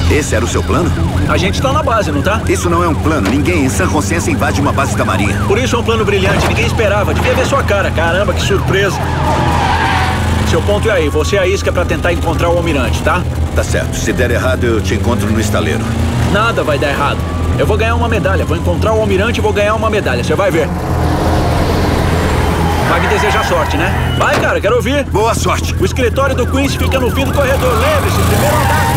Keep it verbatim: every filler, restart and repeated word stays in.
Esse era o seu plano? A gente tá na base, não tá? Isso não é um plano. Ninguém em sã consciência invade uma base da Marinha. Por isso é um plano brilhante. Ninguém esperava. Devia ver sua cara. Caramba, que surpresa. Seu ponto é aí. Você é a isca pra tentar encontrar o almirante, tá? Tá certo. Se der errado, eu te encontro no estaleiro. Nada vai dar errado. Eu vou ganhar uma medalha. Vou encontrar o almirante e vou ganhar uma medalha. Você vai ver. Vai me desejar sorte, né? Vai, cara. Quero ouvir. Boa sorte. O escritório do Quincy fica no fim do corredor. Lembre-se, primeiro andar.